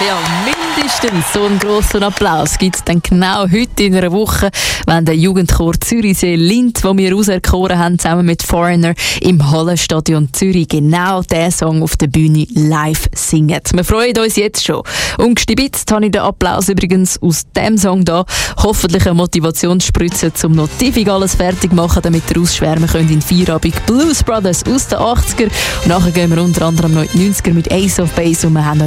Ja, mindestens so einen grossen Applaus gibt es dann genau heute in einer Woche, wenn der Jugendchor Zürichsee Lind, den wir auserkoren haben, zusammen mit Foreigner im Hallenstadion Zürich, genau diesen Song auf der Bühne live singen. Wir freuen uns jetzt schon. Und gestibitzt habe ich den Applaus übrigens aus dem Song da. Hoffentlich eine Motivationsspritze, um noch tiefig alles fertig zu machen, damit ihr ausschwärmen könnt in Feierabend. Blues Brothers aus den 80er. Und nachher gehen wir unter anderem noch in die 90er mit Ace of Base und wir haben